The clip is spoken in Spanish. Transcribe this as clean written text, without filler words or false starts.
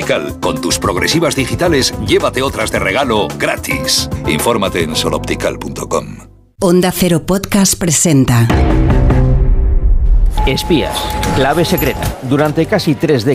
Optical. Con tus progresivas digitales, llévate otras de regalo gratis. Infórmate en soloptical.com. Onda Cero Podcast presenta Espías, clave secreta. Durante casi 3 décadas